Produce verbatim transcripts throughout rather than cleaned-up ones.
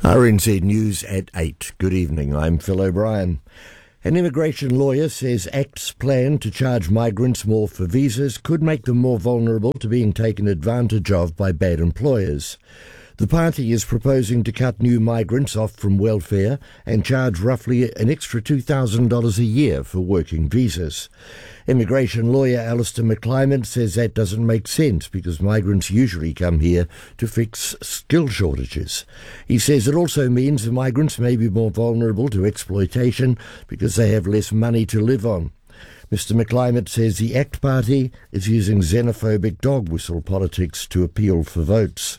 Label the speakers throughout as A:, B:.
A: R N Z News at eight. Good evening, I'm Phil O'Brien. An immigration lawyer says ACT's plan to charge migrants more for visas could make them more vulnerable to being taken advantage of by bad employers. The party is proposing to cut new migrants off from welfare and charge roughly an extra two thousand dollars a year for working visas. Immigration lawyer Alistair McClymont says that doesn't make sense because migrants usually come here to fix skill shortages. He says it also means the migrants may be more vulnerable to exploitation because they have less money to live on. Mister McClymont says the ACT party is using xenophobic dog whistle politics to appeal for votes.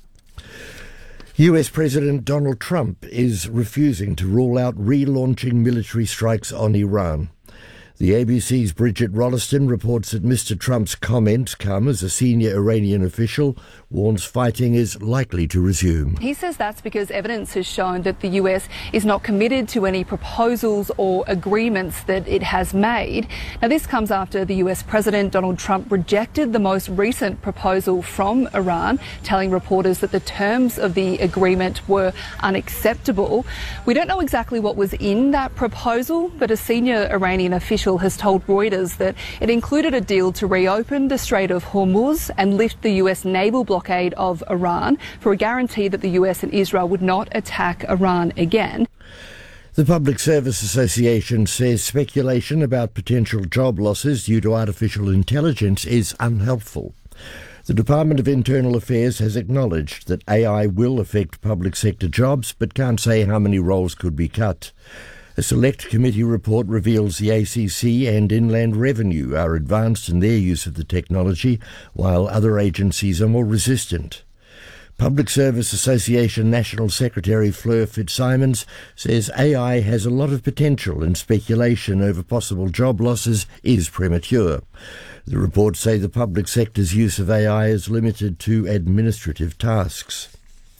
A: U S President Donald Trump is refusing to rule out relaunching military strikes on Iran. The A B C's Bridget Rolliston reports that Mister Trump's comments come as a senior Iranian official warns fighting is likely to resume.
B: He says that's because evidence has shown that the U S is not committed to any proposals or agreements that it has made. Now, this comes after the U S President Donald Trump rejected the most recent proposal from Iran, telling reporters that the terms of the agreement were unacceptable. We don't know exactly what was in that proposal, but a senior Iranian official has told Reuters that it included a deal to reopen the Strait of Hormuz and lift the U S naval blockade of Iran for a guarantee that the U S and Israel would not attack Iran again.
A: The Public Service Association says speculation about potential job losses due to artificial intelligence is unhelpful. The Department of Internal Affairs has acknowledged that A I will affect public sector jobs but can't say how many roles could be cut. A select committee report reveals the A C C and Inland Revenue are advanced in their use of the technology, while other agencies are more resistant. Public Service Association National Secretary Fleur Fitzsimons says A I has a lot of potential and speculation over possible job losses is premature. The reports say the public sector's use of A I is limited to administrative tasks.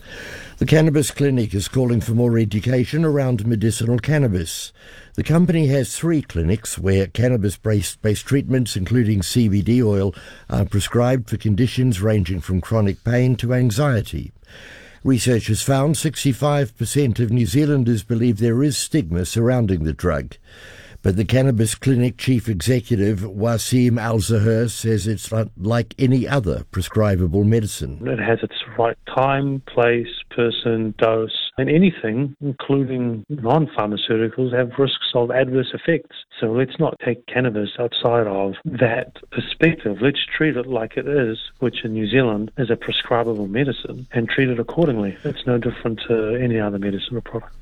A: The Cannabis Clinic is calling for more education around medicinal cannabis. The company has three clinics where cannabis-based based treatments, including C B D oil, are prescribed for conditions ranging from chronic pain to anxiety. Research has found sixty-five percent of New Zealanders believe there is stigma surrounding the drug. But the Cannabis Clinic Chief Executive, Wasim Al-Zahir, says it's not like any other prescribable medicine.
C: It has its right time, place, person, dose, and anything, including non-pharmaceuticals, have risks of adverse effects. So let's not take cannabis outside of that perspective. Let's treat it like it is, which in New Zealand is a prescribable medicine, and treat it accordingly. It's no different to any other medicinal product.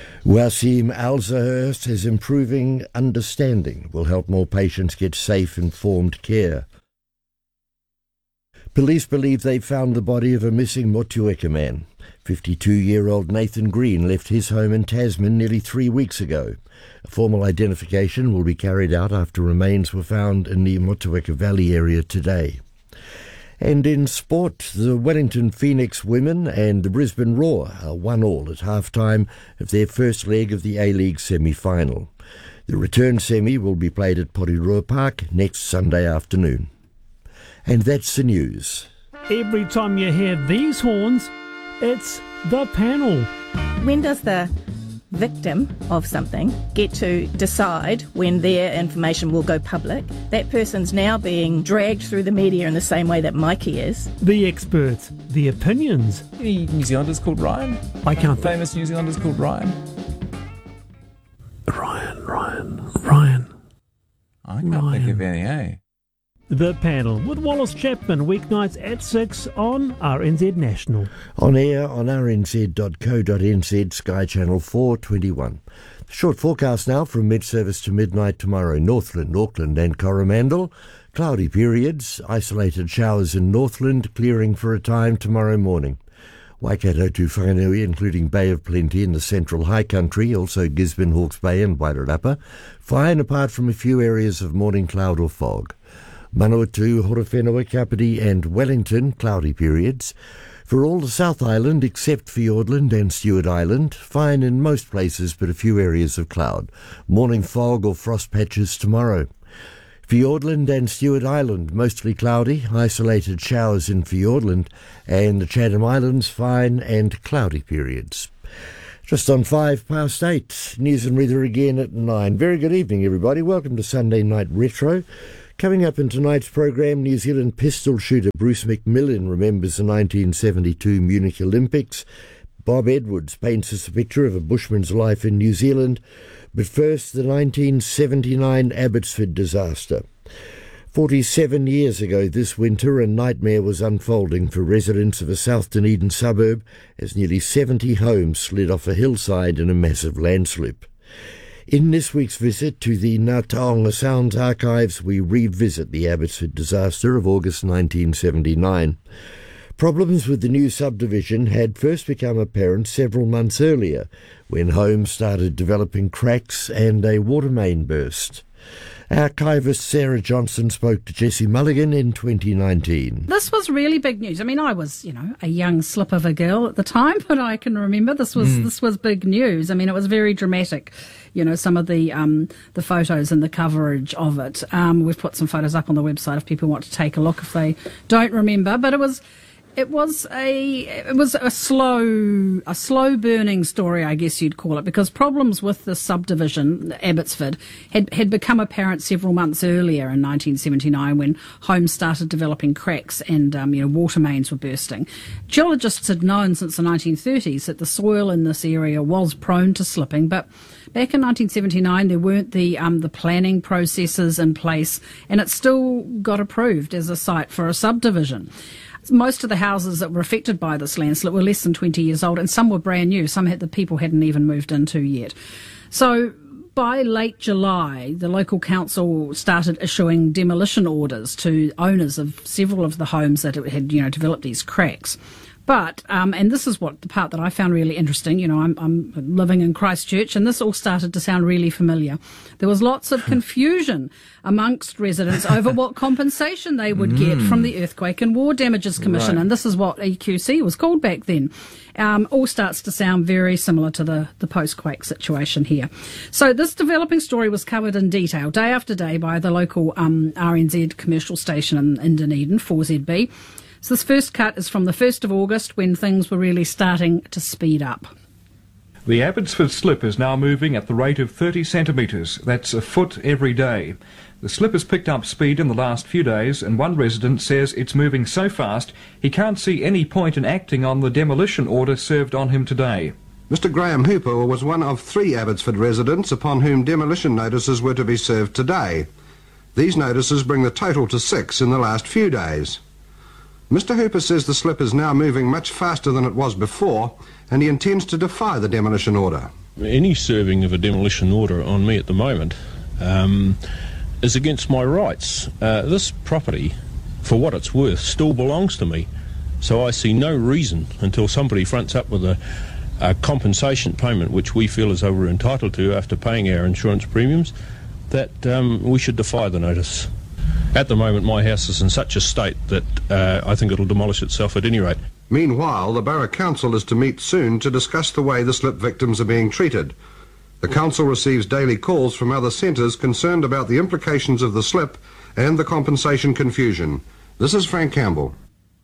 A: Wasim Al-Zahir says improving understanding will help more patients get safe, informed care. Police believe they've found the body of a missing Motueka man. fifty-two-year-old Nathan Green left his home in Tasman nearly three weeks ago. A formal identification will be carried out after remains were found in the Motueka Valley area today. And in sport, the Wellington Phoenix women and the Brisbane Roar are one all at half-time of their first leg of the A-League semi-final. The return semi will be played at Porirua Park next Sunday afternoon. And that's the news.
D: Every time you hear these horns, it's the panel.
E: When does the victim of something get to decide when their information will go public? That person's now being dragged through the media in the same way that Mikey is.
D: The experts, the opinions.
F: Any New Zealanders called Ryan?
D: I can't think.
F: Famous New Zealanders called Ryan?
D: Ryan, Ryan, Ryan.
F: I can't
D: Ryan.
F: think of any, eh?
D: The Panel with Wallace Chapman, weeknights at six on R N Z National.
A: On air on r n z dot co dot n z, Sky Channel four twenty-one. The short forecast now from mid-service to midnight tomorrow. Northland, Auckland and Coromandel. Cloudy periods, isolated showers in Northland, clearing for a time tomorrow morning. Waikato to Whanganui, including Bay of Plenty in the central high country, also Gisborne, Hawke's Bay and Wairarapa. Fine apart from a few areas of morning cloud or fog. Manawatu, Horowhenua, Kapiti and Wellington, cloudy periods. For all the South Island except Fiordland and Stewart Island, fine in most places but a few areas of cloud. Morning fog or frost patches tomorrow. Fiordland and Stewart Island, mostly cloudy, isolated showers in Fiordland, and the Chatham Islands, fine and cloudy periods. Just on five past eight. News and weather again at nine. Very good evening, everybody. Welcome to Sunday Night Retro. Coming up in tonight's programme, New Zealand pistol shooter Bruce McMillan remembers the nineteen seventy-two Munich Olympics. Bob Edwards paints us a picture of a bushman's life in New Zealand. But first, the nineteen seventy-nine Abbotsford disaster. forty-seven years ago this winter, a nightmare was unfolding for residents of a South Dunedin suburb as nearly seventy homes slid off a hillside in a massive landslip. In this week's visit to the Ngā Taonga Sounds archives, we revisit the Abbotsford disaster of August nineteen seventy-nine. Problems with the new subdivision had first become apparent several months earlier, when homes started developing cracks and a water main burst. Archivist Sarah Johnson spoke to Jessie Mulligan in twenty nineteen.
G: This was really big news. I mean, I was, you know, a young slip of a girl at the time, but I can remember this was mm. this was big news. I mean, it was very dramatic. You know, some of the um, the photos and the coverage of it. Um, we've put some photos up on the website if people want to take a look if they don't remember. But it was. It was a it was a slow a slow burning story, I guess you'd call it, because problems with the subdivision, Abbotsford, had, had become apparent several months earlier in nineteen seventy-nine when homes started developing cracks and um, you know water mains were bursting. Geologists had known since the nineteen thirties that the soil in this area was prone to slipping, but back in nineteen seventy-nine there weren't the um, the planning processes in place, and it still got approved as a site for a subdivision. Most of the houses that were affected by this landslip were less than twenty years old, and some were brand new. Some had the people hadn't even moved into yet. So by late July, the local council started issuing demolition orders to owners of several of the homes that had, you know, developed these cracks. But, um, and this is what the part that I found really interesting, you know, I'm, I'm living in Christchurch, and this all started to sound really familiar. There was lots of confusion amongst residents over what compensation they would mm. get from the Earthquake and War Damages Commission, right. And this is what E Q C was called back then. Um, all starts to sound very similar to the, the post-quake situation here. So this developing story was covered in detail day after day by the local um, R N Z commercial station in, in Dunedin, four Z B. So this first cut is from the first of August when things were really starting to speed up.
H: The Abbotsford slip is now moving at the rate of thirty centimetres. That's a foot every day. The slip has picked up speed in the last few days, and one resident says it's moving so fast he can't see any point in acting on the demolition order served on him today.
I: Mister Graham Hooper was one of three Abbotsford residents upon whom demolition notices were to be served today. These notices bring the total to six in the last few days. Mister Hooper says the slip is now moving much faster than it was before, and he intends to defy the demolition order.
J: Any serving of a demolition order on me at the moment um, is against my rights. Uh, this property, for what it's worth, still belongs to me, so I see no reason until somebody fronts up with a, a compensation payment, which we feel as though we're entitled to after paying our insurance premiums, that um, we should defy the notice. At the moment, my house is in such a state that uh, I think it'll demolish itself at any rate.
I: Meanwhile, the Borough Council is to meet soon to discuss the way the slip victims are being treated. The Council receives daily calls from other centres concerned about the implications of the slip and the compensation confusion. This is Frank Campbell.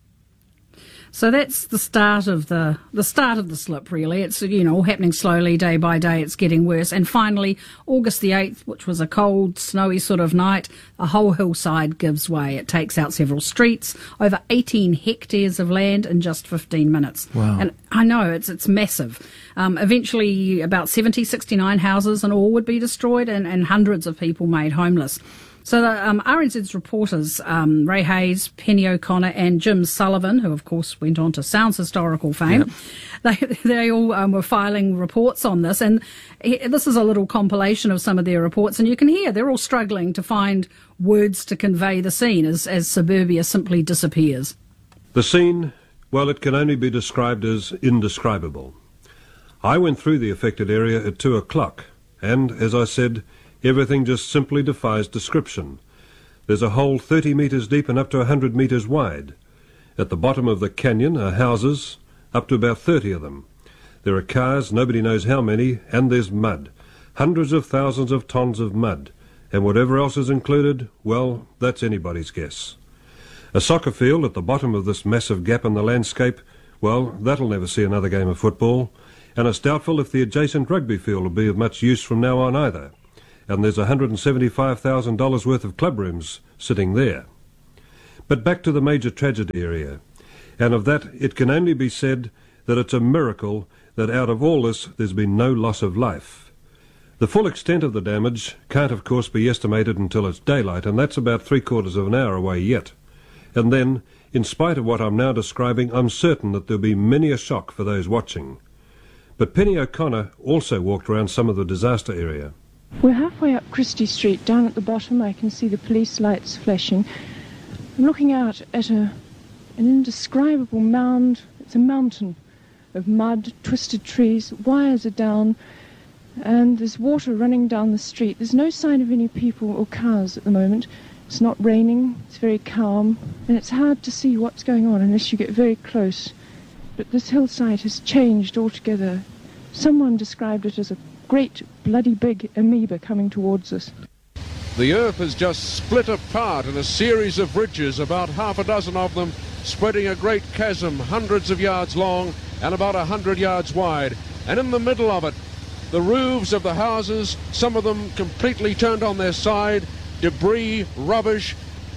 G: So that's the start of the the start of the slip, really. It's, you know, all happening slowly, day by day. It's getting worse. And finally, August the eighth, which was a cold, snowy sort of night, a whole hillside gives way. It takes out several streets, over eighteen hectares of land in just fifteen minutes.
F: Wow. And
G: I know, it's it's massive. Um, eventually, about seventy, sixty-nine houses and all would be destroyed, and, and hundreds of people made homeless. So the um, R N Z's reporters, um, Ray Hayes, Penny O'Connor and Jim Sullivan, who of course went on to Sounds historical fame, yep. they they all um, were filing reports on this, and he, this is a little compilation of some of their reports, and you can hear they're all struggling to find words to convey the scene as, as suburbia simply disappears.
K: The scene, well, it can only be described as indescribable. I went through the affected area at two o'clock, and, as I said, everything just simply defies description. There's a hole thirty metres deep and up to one hundred metres wide. At the bottom of the canyon are houses, up to about thirty of them. There are cars, nobody knows how many, and there's mud. Hundreds of thousands of tons of mud. And whatever else is included, well, that's anybody's guess. A soccer field at the bottom of this massive gap in the landscape, well, that'll never see another game of football. and it's doubtful if the adjacent rugby field will be of much use from now on either. And there's one hundred seventy-five thousand dollars worth of club rooms sitting there. But back to the major tragedy area, and of that it can only be said that it's a miracle that out of all this there's been no loss of life. The full extent of the damage can't of course be estimated until it's daylight, and that's about three quarters of an hour away yet. And then, in spite of what I'm now describing, I'm certain that there'll be many a shock for those watching. But Penny O'Connor also walked around some of the disaster area.
L: We're halfway up Christie Street. Down at the bottom I can see the police lights flashing. I'm looking out at a, an indescribable mound. It's a mountain of mud, twisted trees, wires are down, and there's water running down the street. There's no sign of any people or cars at the moment. It's not raining, it's very calm, and it's hard to see what's going on unless you get very close. But this hillside has changed altogether. Someone described it as a great bloody big amoeba coming towards us.
M: The earth has just split apart in a series of ridges, about half a dozen of them, spreading a great chasm hundreds of yards long and about a hundred yards wide. And in the middle of it, the roofs of the houses, some of them completely turned on their side, debris, rubbish,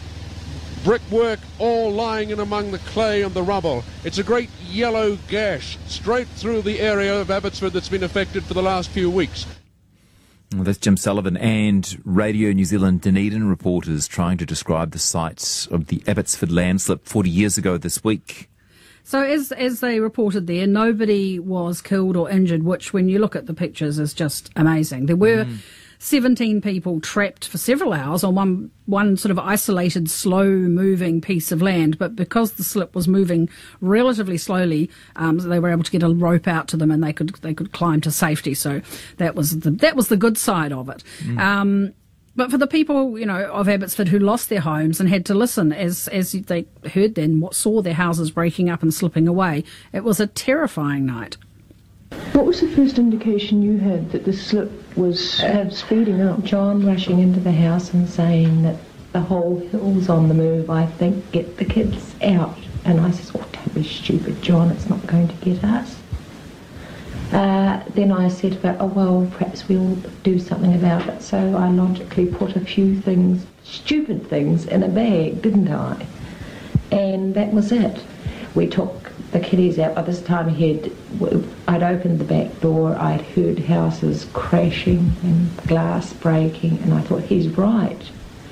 M: brickwork, all lying in among the clay and the rubble. It's a great yellow gash straight through the area of Abbotsford that's been affected for the last few weeks.
N: Well, that's Jim Sullivan and Radio New Zealand Dunedin reporters trying to describe the sites of the Abbotsford landslip forty years ago this week.
G: So as as they reported there, nobody was killed or injured, which when you look at the pictures is just amazing. There were mm. seventeen people trapped for several hours on one one sort of isolated, slow-moving piece of land, but because the slip was moving relatively slowly, um, they were able to get a rope out to them and they could they could climb to safety. So that was the that was the good side of it. Mm. Um, But for the people, you know, of Abbotsford who lost their homes and had to listen as as they heard then what saw their houses breaking up and slipping away, it was a terrifying night.
L: What was the first indication you had that the slip was uh, speeding up?
O: John rushing into the house and saying that the whole hill's on the move, I think, get the kids out. And I says, oh, don't be stupid, John, it's not going to get us. Uh, then I said, oh well, perhaps we'll do something about it. So I logically put a few things, stupid things, in a bag, didn't I? And that was it. We took the kiddies out. By this time he'd, I'd opened the back door, I'd heard houses crashing and glass breaking, and I thought, he's right.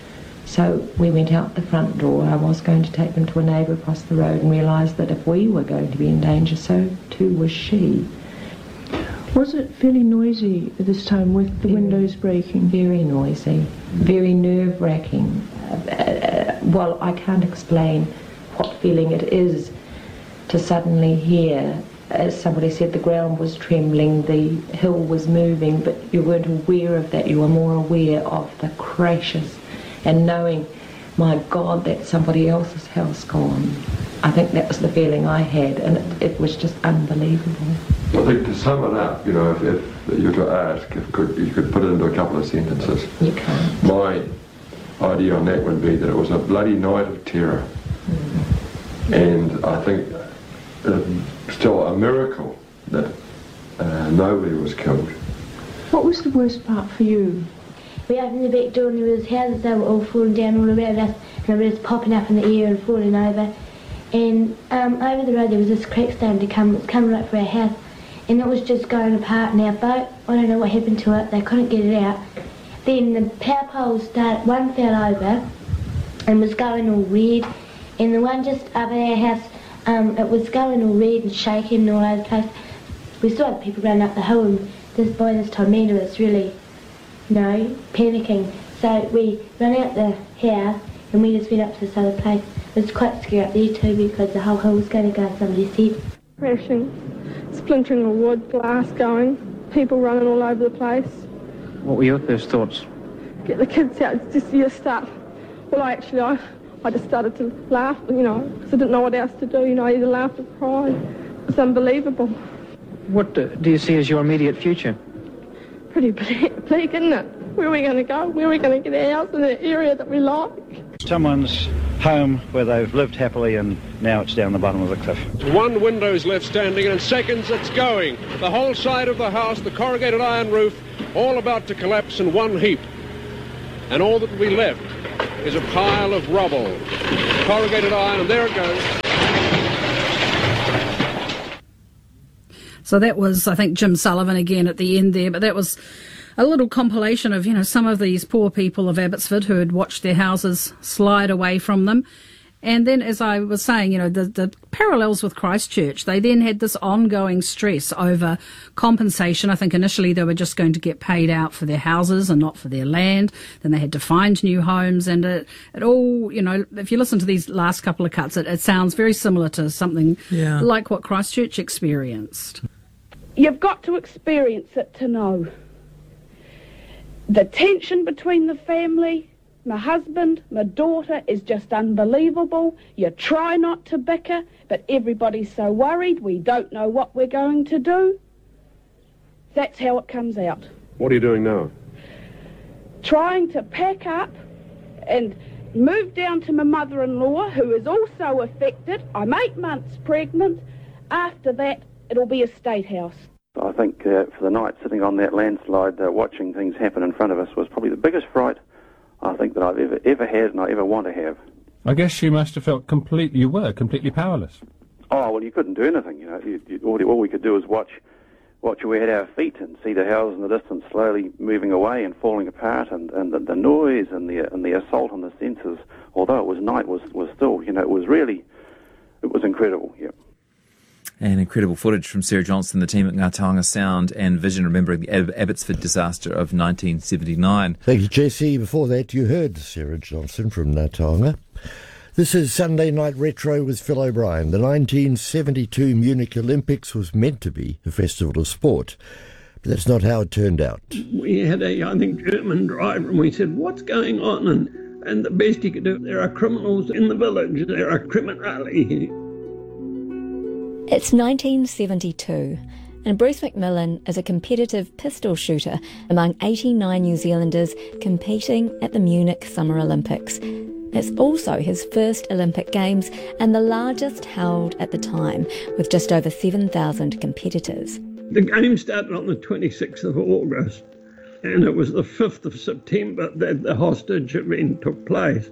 O: So we went out the front door. I was going to take them to a neighbour across the road and realised that if we were going to be in danger, so too was she.
L: Was it fairly noisy at this time with the very, windows breaking?
O: Very noisy, very nerve-wracking. Uh, uh, well, I can't explain what feeling it is to suddenly hear, as somebody said, the ground was trembling, the hill was moving, but you weren't aware of that. You were more aware of the crashes and knowing, my God, that's somebody else's house gone. I think that was the feeling I had, and it, it was just unbelievable.
P: I think to sum it up, you know, if, if you were to ask, if could, you could put it into a couple of sentences.
O: You can't.
P: My idea on that would be that it was a bloody night of terror. Mm. And I think it's still a miracle that uh, nobody was killed.
L: What was the worst part for you?
Q: We opened the back door and there was houses that were all falling down all around us, and it was popping up in the air and falling over. And um, over the road there was this creek starting to come, it was coming right for our house, and it was just going apart, and our boat, I don't know what happened to it, they couldn't get it out. Then the power poles started, one fell over and was going all red, and the one just over our house, um, it was going all red and shaking all over the place. We saw the people running up the hill, and this boy this time Amanda was really, you know, panicking. So we ran out the house and we just went up to this other place. It was quite scary up there too because the whole hill was going to go in somebody's head.
L: Crashing, splintering of wood, glass going, people running all over the place.
R: What were your first thoughts?
L: Get the kids out, just you start. Well, I actually, I, I just started to laugh, you know, because I didn't know what else to do, you know, I either laughed or cried. It's unbelievable.
R: What do, do you see as your immediate future?
L: Pretty bleak, bleak, isn't it? Where are we going to go? Where are we going to get our house in the area that we like?
R: Someone's
S: home where they've lived happily, and now it's down the bottom of the cliff.
M: One window's left standing, and in seconds it's going. The whole side of the house, the corrugated iron roof, all about to collapse in one heap. And all that will be left is a pile of rubble. Corrugated iron, and there it goes.
G: So that was, I think, Jim Sullivan again at the end there, but that was a little compilation of, you know, some of these poor people of Abbotsford who had watched their houses slide away from them. And then, as I was saying, you know, the, the parallels with Christchurch, they then had this ongoing stress over compensation. I think initially they were just going to get paid out for their houses and not for their land. Then they had to find new homes, and it, it all, you know, if you listen to these last couple of cuts, it, it sounds very similar to something
T: yeah.
G: like what Christchurch experienced.
T: You've got to experience it to know. The tension between the family, my husband, my daughter, is just unbelievable. You try not to bicker, but everybody's so worried. We don't know what we're going to do. That's how it comes out.
M: What are you doing now?
T: Trying to pack up and move down to my mother-in-law, who is also affected. I'm eight months pregnant. After that, it'll be a state house.
S: I think uh, for the night sitting on that landslide, uh, watching things happen in front of us was probably the biggest fright I think that I've ever ever had and I ever want to have.
U: I guess you must have felt completely, you were completely powerless.
S: Oh, well, you couldn't do anything, you know. You, you, all, all we could do was watch watch where we had our feet and see the houses in the distance slowly moving away and falling apart, and, and the, the noise and the and the assault on the senses, although it was night, was, was still, you know, it was really, it was incredible, yeah.
N: And incredible footage from Sarah Johnston, the team at Ngātaonga Sound and Vision, remembering the Ab- Abbotsford disaster of nineteen seventy-nine.
A: Thank you, Jesse. Before that, you heard Sarah Johnston from Ngātaonga. This is Sunday Night Retro with Phil O'Brien. The nineteen seventy-two Munich Olympics was meant to be a festival of sport, but that's not how it turned out.
V: We had a, I think, German driver, and we said, what's going on? And, and the best he could do, there are criminals in the village, there are criminali.
W: It's nineteen seventy-two, and Bruce McMillan is a competitive pistol shooter among eighty-nine New Zealanders competing at the Munich Summer Olympics. It's also his first Olympic Games and the largest held at the time, with just over seven thousand competitors.
V: The Games started on the twenty-sixth of August, and it was the fifth of September that the hostage event took place.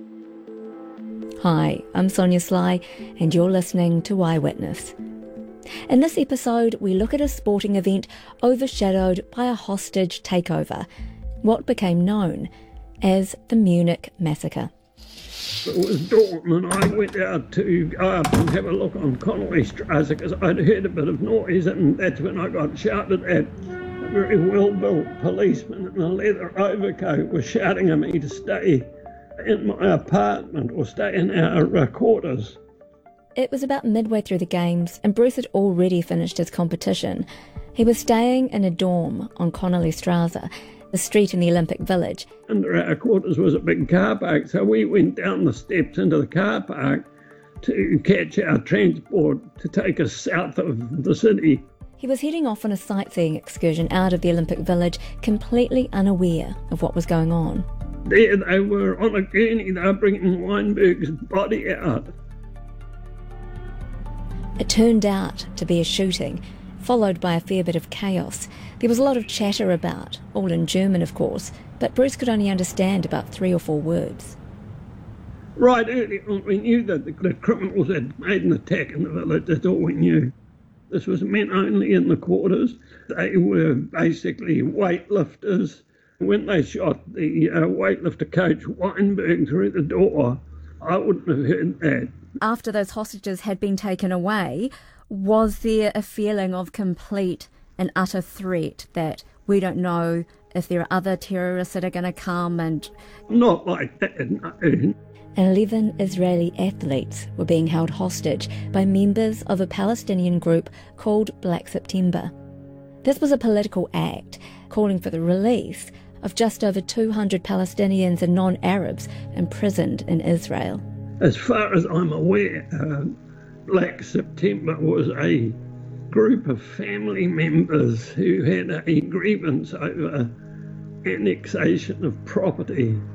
W: Hi, I'm Sonia Sly, and you're listening to Eyewitness. In this episode, we look at a sporting event overshadowed by a hostage takeover, what became known as the Munich Massacre.
V: It was dawn, and I went out to go up and have a look on Connolly Strasse because I'd heard a bit of noise, and that's when I got shouted at. A very well-built policeman in a leather overcoat was shouting at me to stay in my apartment or stay in our uh, quarters.
W: It was about midway through the Games, and Bruce had already finished his competition. He was staying in a dorm on Connolly Strasse, the street in the Olympic Village.
V: Under our quarters was a big car park, so we went down the steps into the car park to catch our transport to take us south of the city.
W: He was heading off on a sightseeing excursion out of the Olympic Village, completely unaware of what was going on.
V: There they were on a gurney, they were bringing Weinberg's body out.
W: It turned out to be a shooting, followed by a fair bit of chaos. There was a lot of chatter about, all in German of course, but Bruce could only understand about three or four words.
V: Right early on we knew that the, the criminals had made an attack in the village, that's all we knew. This was men only in the quarters. They were basically weightlifters. When they shot the uh, weightlifter coach Weinberg through the door, I wouldn't have heard that.
W: After those hostages had been taken away, was there a feeling of complete and utter threat that we don't know if there are other terrorists that are going to come and...
V: Not like that, no.
W: Eleven Israeli athletes were being held hostage by members of a Palestinian group called Black September. This was a political act calling for the release of just over two hundred Palestinians and non-Arabs imprisoned in Israel.
V: As far as I'm aware, uh, Black September was a group of family members who had a grievance over annexation of property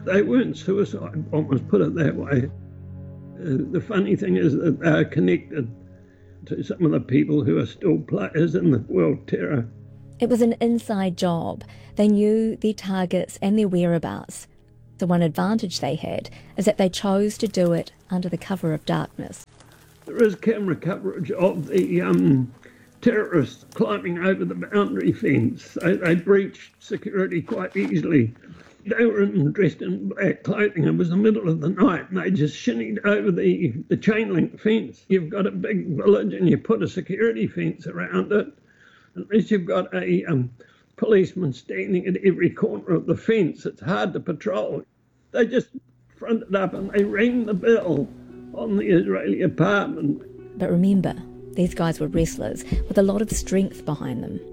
V: They weren't suicide bombers, put it that way. Uh, the funny thing is that they are connected to some of the people who are still players in the World Terror.
W: It was an inside job. They knew their targets and their whereabouts. The one advantage they had is that they chose to do it under the cover of darkness.
V: There is camera coverage of the um, terrorists climbing over the boundary fence. They, they breached security quite easily. They were in, dressed in black clothing. It was the middle of the night, and they just shinnied over the, the chain link fence. You've got a big village and you put a security fence around it. Unless you've got a um, policeman standing at every corner of the fence, it's hard to patrol. They just fronted up and they rang the bell on the Israeli apartment.
W: But remember, these guys were wrestlers with a lot of strength behind them.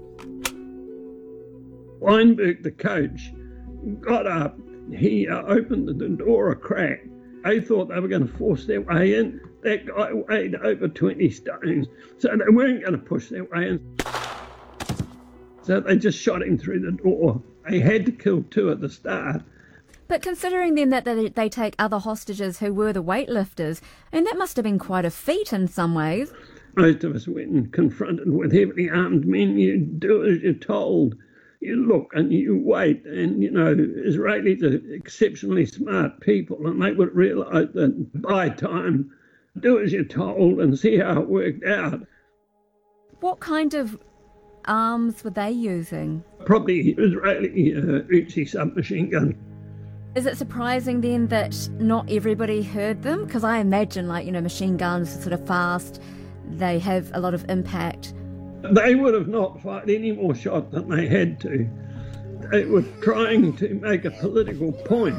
V: Weinberg, the coach, got up. He uh, opened the door a crack. They thought they were going to force their way in. That guy weighed over twenty stones, so they weren't going to push their way in. So they just shot him through the door. They had to kill two at the start.
B: But considering then that they, they take other hostages who were the weightlifters, and that must have been quite a feat in some ways.
V: Most of us went confronted with heavily armed men. You do as you're told. You look and you wait, and, you know, Israelis are exceptionally smart people, and they would realise that by time, do as you're told and see how it worked out.
B: What kind of arms were they using?
V: Probably Israeli uh, Uzi submachine gun.
B: Is it surprising then that not everybody heard them? Because I imagine, like, you know, machine guns are sort of fast, they have a lot of impact.
V: They would have not fired any more shot than they had to. They were trying to make a political point.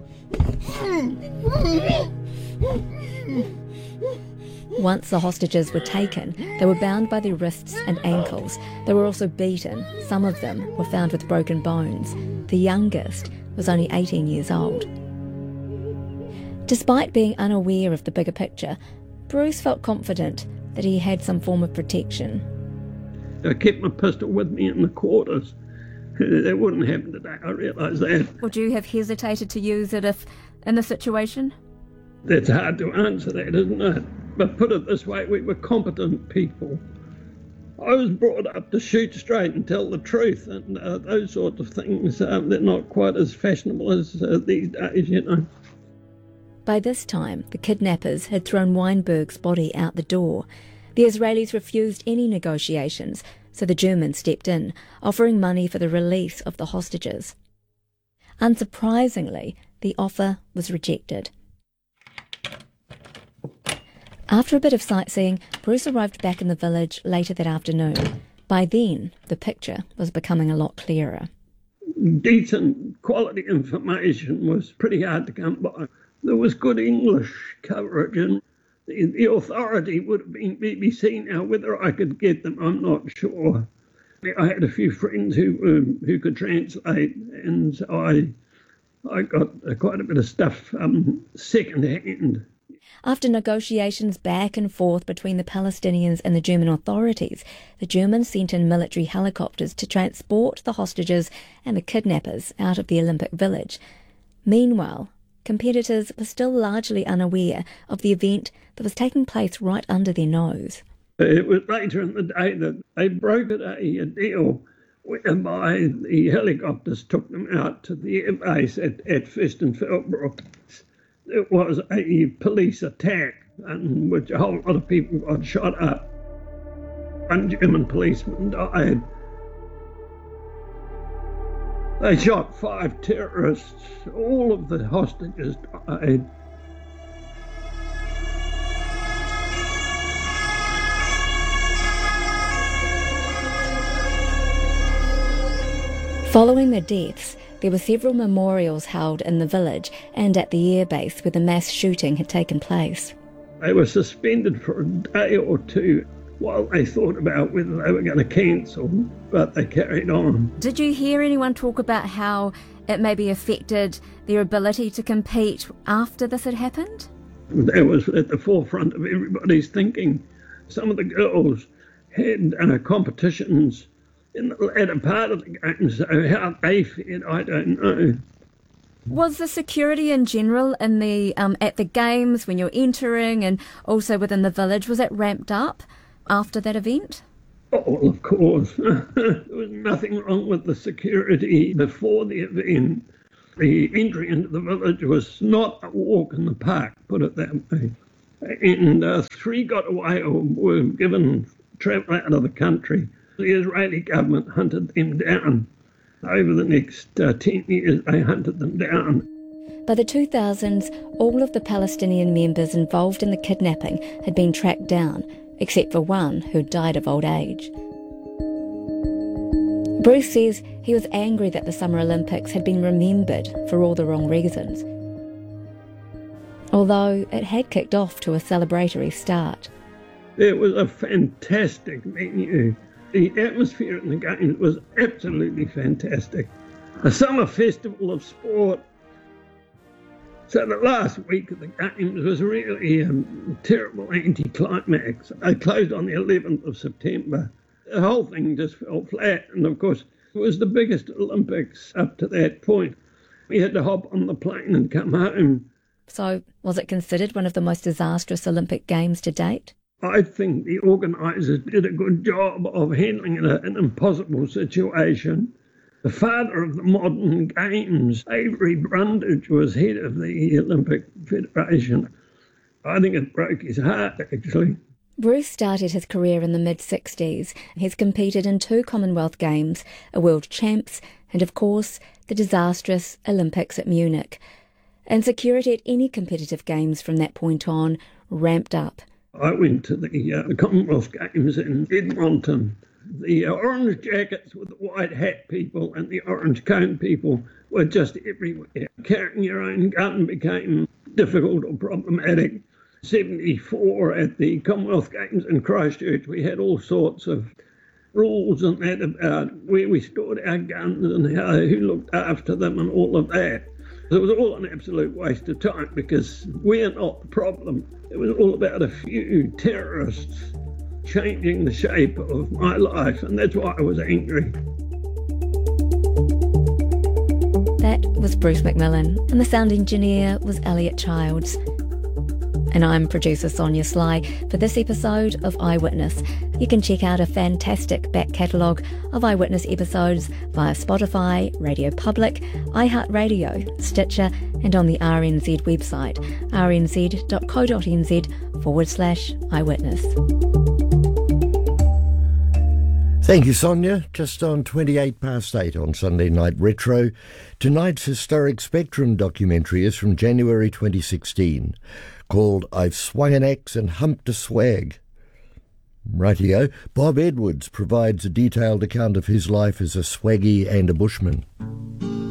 W: Once the hostages were taken, they were bound by their wrists and ankles. They were also beaten. Some of them were found with broken bones. The youngest was only eighteen years old. Despite being unaware of the bigger picture, Bruce felt confident that he had some form of protection.
V: I kept my pistol with me in the quarters. That wouldn't happen today, I realise that.
B: Would you have hesitated to use it if in the situation?
V: That's hard to answer that, isn't it? But put it this way, we were competent people. I was brought up to shoot straight and tell the truth, and uh, those sorts of things, um, they're not quite as fashionable as uh, these days, you know.
W: By this time, the kidnappers had thrown Weinberg's body out the door. The Israelis refused any negotiations, so the Germans stepped in, offering money for the release of the hostages. Unsurprisingly, the offer was rejected. After a bit of sightseeing, Bruce arrived back in the village later that afternoon. By then, the picture was becoming a lot clearer.
V: Decent quality information was pretty hard to come by. There was good English coverage, and the, the authority would have been B B C. Now, whether I could get them, I'm not sure. I had a few friends who um, who could translate, and so I I got uh, quite a bit of stuff um, second hand.
W: After negotiations back and forth between the Palestinians and the German authorities, the Germans sent in military helicopters to transport the hostages and the kidnappers out of the Olympic Village. Meanwhile, competitors were still largely unaware of the event that was taking place right under their nose.
V: It was later in the day that they brokered a, a deal whereby the helicopters took them out to the air base at, at Fürstenfeldbruck. It was a police attack in which a whole lot of people got shot up. One German policeman died. They shot five terrorists. All of the hostages died.
W: Following their deaths, there were several memorials held in the village and at the airbase where the mass shooting had taken place.
V: They were suspended for a day or two while they thought about whether they were going to cancel, but they carried on.
B: Did you hear anyone talk about how it maybe affected their ability to compete after this had happened?
V: That was at the forefront of everybody's thinking. Some of the girls had uh, competitions in the latter part of the game, so how they fared, I don't know.
B: Was the security in general in the um, at the games when you're entering and also within the village, was it ramped up after that event?
V: Oh, of course. There was nothing wrong with the security before the event. The entry into the village was not a walk in the park, put it that way. And uh, three got away or were given travel out of the country. The Israeli government hunted them down. Over the next uh, ten years, they hunted them down.
W: By the two thousands, all of the Palestinian members involved in the kidnapping had been tracked down, except for one who died of old age. Bruce says he was angry that the Summer Olympics had been remembered for all the wrong reasons, although it had kicked off to a celebratory start.
V: It was a fantastic venue. The atmosphere in the games was absolutely fantastic. A summer festival of sport. So the last week of the games was really a um, terrible anticlimax. They closed on the eleventh of September. The whole thing just fell flat, and of course it was the biggest Olympics up to that point. We had to hop on the plane and come home.
W: So was it considered one of the most disastrous Olympic Games to date?
V: I think the organisers did a good job of handling an impossible situation. The father of the modern games, Avery Brundage, was head of the Olympic Federation. I think it broke his heart, actually.
W: Bruce started his career in the mid-sixties. He's competed in two Commonwealth Games, a World Champs, and of course, the disastrous Olympics at Munich. And security at any competitive games from that point on ramped up.
V: I went to the, uh, the Commonwealth Games in Edmonton. The uh, orange jackets with the white hat people and the orange cone people were just everywhere. Carrying your own gun became difficult or problematic. seventy-four at the Commonwealth Games in Christchurch, we had all sorts of rules and that about where we stored our guns and how, who looked after them and all of that. It was all an absolute waste of time because we're not the problem. It was all about a few terrorists changing the shape of my life, and that's why I was angry.
W: That was Bruce McMillan, and the sound engineer was Elliot Childs. And I'm producer Sonia Sly for this episode of Eyewitness. You can check out a fantastic back catalogue of Eyewitness episodes via Spotify, Radio Public, iHeartRadio, Stitcher, and on the R N Z website, rnz.co.nz forward slash eyewitness.
A: Thank you, Sonia. Just on twenty-eight past eight on Sunday Night Retro. Tonight's Historic Spectrum documentary is from January twenty sixteen, called I've Swung an Axe and Humped a Swag. Rightio, Bob Edwards provides a detailed account of his life as a swaggy and a bushman.